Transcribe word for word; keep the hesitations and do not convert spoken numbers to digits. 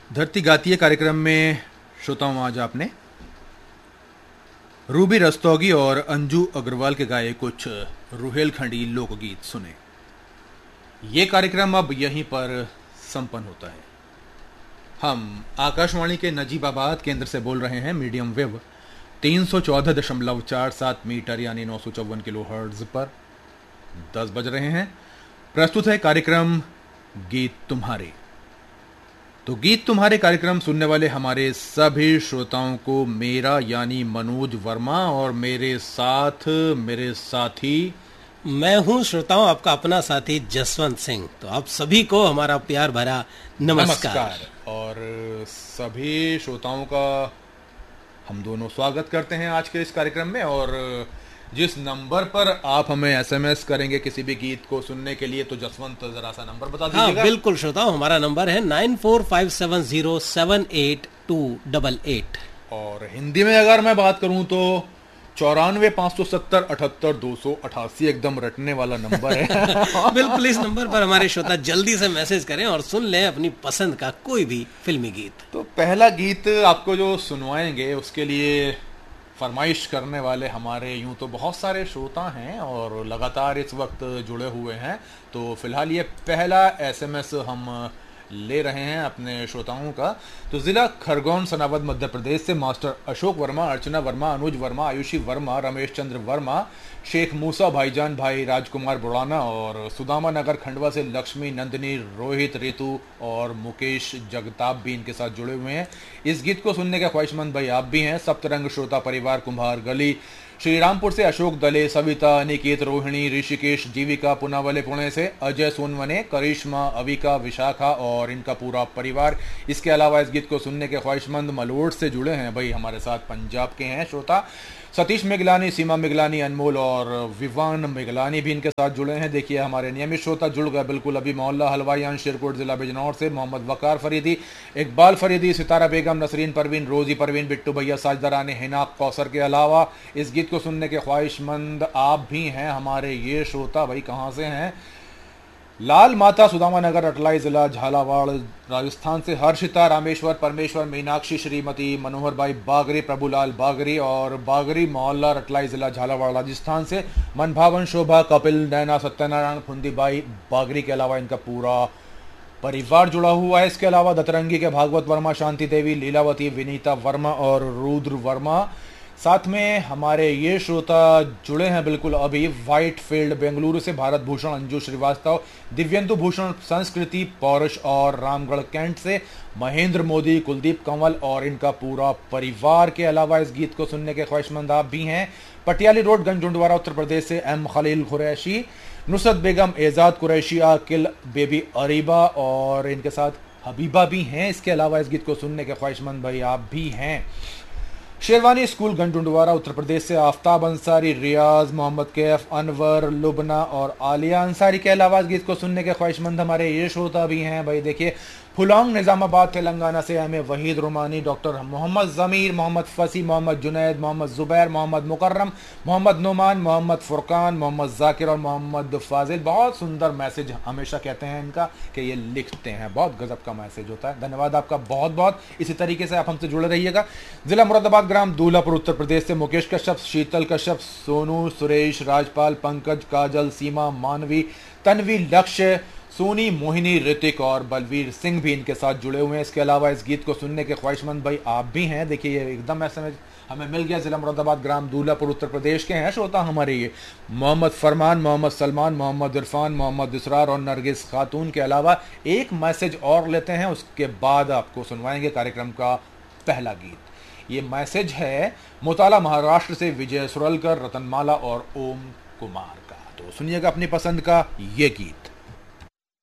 धरती गाती है कार्यक्रम में श्रोताओं आज आपने रूबी रस्तोगी और अंजू अग्रवाल के गाए कुछ रुहेलखंडी लोकगीत सुने। ये कार्यक्रम अब यहीं पर संपन्न होता है। हम आकाशवाणी के नजीबाबाद केंद्र से बोल रहे हैं मीडियम वेव तीन सौ चौदह दशमलव चार सात मीटर यानी नौ सौ चौवन किलो हर्ट्ज पर दस बज रहे हैं। प्रस्तुत है कार्यक्रम गीत तुम्हारे। तो गीत तुम्हारे कार्यक्रम सुनने वाले हमारे सभी श्रोताओं को मेरा यानी मनोज वर्मा और मेरे साथ मेरे साथी मैं हूं श्रोताओं आपका अपना साथी जसवंत सिंह। तो आप सभी को हमारा प्यार भरा नमस्कार, नमस्कार। और सभी श्रोताओं का हम दोनों स्वागत करते हैं आज के इस कार्यक्रम में। और जिस नंबर पर आप हमें एसएमएस करेंगे किसी भी गीत को सुनने के लिए, तो जसवंत जरा सा नंबर बता दीजिएगा। हाँ, बिल्कुल श्रोताओं, हमारा नंबर है nine four five seven zero seven eight to double eight. और हिंदी में अगर मैं बात करूं तो चौरानवे पाँच सौ सत्तर अठहत्तर दो सौ अठासी एकदम रटने वाला नंबर है। बिल्कुल, इस नंबर पर हमारे श्रोता जल्दी से मैसेज करें और सुन लें अपनी पसंद का कोई भी फिल्मी गीत। तो पहला गीत आपको जो सुनवाएंगे उसके लिए फरमाइश करने वाले हमारे यूं तो बहुत सारे श्रोता हैं और लगातार इस वक्त जुड़े हुए हैं। तो फिलहाल ये पहला एसएमएस हम ले रहे हैं अपने श्रोताओं का। तो जिला खरगोन सनावद मध्य प्रदेश से मास्टर अशोक वर्मा, अर्चना वर्मा, अनुज वर्मा, आयुषी वर्मा, रमेश चंद्र वर्मा, शेख मूसा भाईजान भाई, राजकुमार बुराना और सुदामा नगर खंडवा से लक्ष्मी, नंदिनी, रोहित, रितु और मुकेश जगताप भी इनके साथ जुड़े हुए हैं। इस गीत को सुनने के ख्वाहिशमंद भाई आप भी हैं। सप्तरंग श्रोता परिवार कुम्हार गली श्रीरामपुर से अशोक दले, सविता, निकेत, रोहिणी, ऋषिकेश, जीविका पुनावले पुणे से अजय सोनवने, करिश्मा, अविका, विशाखा और इनका पूरा परिवार। इसके अलावा इस गीत को सुनने के ख्वाहिशमंद मलोड से जुड़े हैं भाई हमारे साथ पंजाब के हैं श्रोता सतीश मिगलानी, सीमा मिगलानी, अनमोल और विवान मिगलानी भी इनके साथ जुड़े हैं। देखिए हमारे नियमित श्रोता जुड़ गए बिल्कुल अभी। मोहल्ला हलवाई शेरकोट जिला बिजनौर से मोहम्मद वकार फरीदी, इकबाल फरीदी, सितारा बेगम, नसरीन परवीन, रोजी परवीन, बिट्टू भैया, साजदा रानी, हिना कौसर के अलावा इस गीत को सुनने के ख्वाहिशमंद आप भी हैं हमारे ये श्रोता भाई। कहाँ से हैं? लाल माता, सुदामा नगर, अटलाई जिला झालावाड़ राजस्थान से हर्षिता, रामेश्वर, परमेश्वर, मीनाक्षी, श्रीमती, मनोहर भाई बागरी, प्रभुलाल बागरी और बागरी मोहल्ला रटलाई जिला झालावाड़ राजस्थान से मनभावन, शोभा, कपिल, नैना, सत्यनारायण, फुंदी बाई बागरी के अलावा इनका पूरा परिवार जुड़ा हुआ है। इसके अलावा दतरंगी के भागवत वर्मा, शांति देवी, लीलावती, विनीता वर्मा और रुद्र वर्मा। साथ में हमारे ये श्रोता जुड़े हैं बिल्कुल अभी व्हाइट फील्ड बेंगलुरु से भारत भूषण, अंजू श्रीवास्तव, दिव्यंतु भूषण, संस्कृति पौरुष और रामगढ़ कैंट से महेंद्र मोदी, कुलदीप कंवल और इनका पूरा परिवार। के अलावा इस गीत को सुनने के ख्वाहिशमंद आप भी हैं पटियाली रोड गंजडुंडवारा उत्तर प्रदेश से एम खलील कुरैशी, नुसरत बेगम, एजाद कुरैशी, आकिल, बेबी अरीबा और इनके साथ हबीबा भी हैं। इसके अलावा इस गीत को सुनने के ख्वाहिशमंद भाई आप भी हैं शेरवानी स्कूल गंडुंडवारा उत्तर प्रदेश से आफ्ताब अंसारी, रियाज, मोहम्मद कैफ, अनवर, लुबना और आलिया अंसारी। के अलावा इस गीत को सुनने के ख्वाहिशमंद हमारे ये श्रोता भी हैं भाई। देखिए फुलोंग निजामाबाद तेलंगाना से M A Waheed रुमानी, doctor Mohammad जमीर, मोहम्मद फसी, मोहम्मद जुनैद, मोहम्मद जुबैर, मोहम्मद मुकर्रम, मोहम्मद नुमान, मोहम्मद फुरकान, मोहम्मद जाकिर और मोहम्मद फाजिल। बहुत सुंदर मैसेज हमेशा कहते हैं इनका कि ये लिखते हैं, बहुत गजब का मैसेज होता है। धन्यवाद आपका बहुत बहुत। इसी तरीके से आप हमसे जुड़े रहिएगा। जिला मुरादाबाद ग्राम दूल्हापुर उत्तर प्रदेश से मुकेश कश्यप, शीतल कश्यप, सोनू, सुरेश, राजपाल, पंकज, काजल, सीमा, मानवी, तन्वी, लक्ष्य, सोनी, मोहिनी, ऋतिक और बलवीर सिंह भी इनके साथ जुड़े हुए हैं। इसके अलावा इस गीत को सुनने के ख्वाहिशमंद भाई आप भी हैं। देखिए ये एकदम ऐसे हमें मिल गया। जिला मुरादाबाद ग्राम दूल्हापुर उत्तर प्रदेश के हैं श्रोता हमारे ये मोहम्मद फरमान, मोहम्मद सलमान, मोहम्मद इरफान, मोहम्मद इसरार और नरगिस खातून। के अलावा एक मैसेज और लेते हैं, उसके बाद आपको सुनवाएंगे कार्यक्रम का पहला गीत। ये मैसेज है मोताला महाराष्ट्र से विजय सुरलकर, रतनमाला और ओम कुमार का। तो सुनिएगा अपनी पसंद का ये गीत।